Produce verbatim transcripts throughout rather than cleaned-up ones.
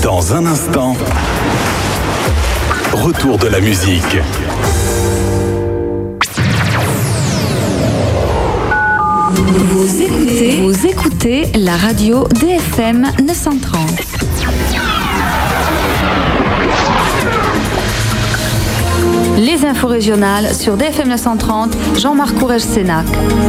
Dans un instant, retour de la musique. Vous écoutez, vous écoutez la radio D F M neuf cent trente. Les infos régionales sur D F M neuf cent trente, Jean-Marc Courrèges-Sénac.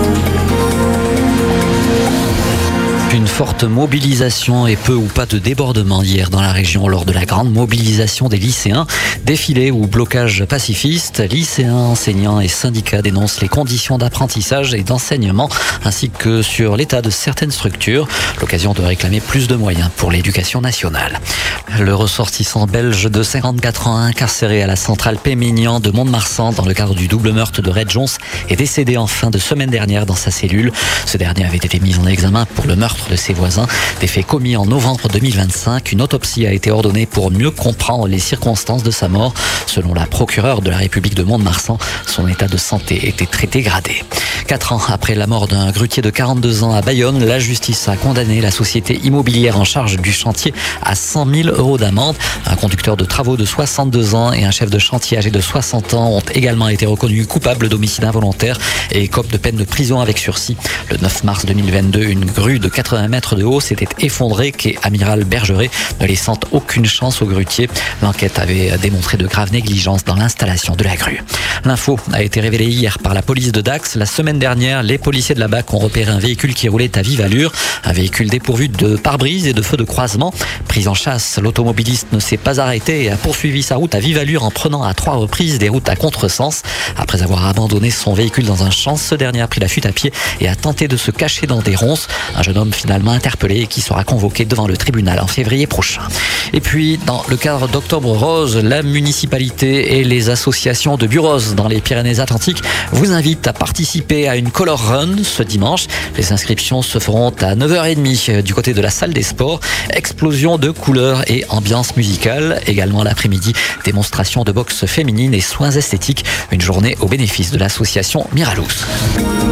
Une forte mobilisation et peu ou pas de débordement hier dans la région lors de la grande mobilisation des lycéens. Défilé ou blocage pacifiste, lycéens, enseignants et syndicats dénoncent les conditions d'apprentissage et d'enseignement ainsi que sur l'état de certaines structures. L'occasion de réclamer plus de moyens pour l'éducation nationale. Le ressortissant belge de cinquante-quatre ans incarcéré à la centrale Pémignan de Mont-de-Marsan dans le cadre du double meurtre de Red Jones est décédé en fin de semaine dernière dans sa cellule. Ce dernier avait été mis en examen pour le meurtre de ses voisins, des faits commis en novembre deux mille vingt-cinq. Une autopsie a été ordonnée pour mieux comprendre les circonstances de sa mort. Selon la procureure de la République de Mont-de-Marsan, son état de santé était très dégradé. Quatre ans après la mort d'un grutier de quarante-deux ans à Bayonne, la justice a condamné la société immobilière en charge du chantier à cent mille euros d'amende. Un conducteur de travaux de soixante-deux ans et un chef de chantier âgé de soixante ans ont également été reconnus coupables d'homicide involontaire et écopent de peine de prison avec sursis. Le neuf mars deux mille vingt-deux, une grue de quatre-vingts mètres de haut s'était effondrée quai Amiral Bergeret, ne laissant aucune chance au grutier. L'enquête avait démontré de graves négligences dans l'installation de la grue. L'info a été révélée hier par la police de Dax. La semaine dernière, les policiers de la B A C ont repéré un véhicule qui roulait à vive allure, un véhicule dépourvu de pare-brise et de feux de croisement. Pris en chasse, l'automobiliste ne s'est pas arrêté et a poursuivi sa route à vive allure en prenant à trois reprises des routes à contresens. Après avoir abandonné son véhicule dans un champ, ce dernier a pris la fuite à pied et a tenté de se cacher dans des ronces. Un jeune homme finalement interpellé et qui sera convoqué devant le tribunal en février prochain. Et puis, dans le cadre d'Octobre Rose, la municipalité et les associations de Bureaux dans les Pyrénées-Atlantiques vous invitent à participer à une Color Run ce dimanche. Les inscriptions se feront à neuf heures trente du côté de la salle des sports. Explosion de couleurs et ambiance musicale. Également l'après-midi, démonstration de boxe féminine et soins esthétiques. Une journée au bénéfice de l'association Miralous.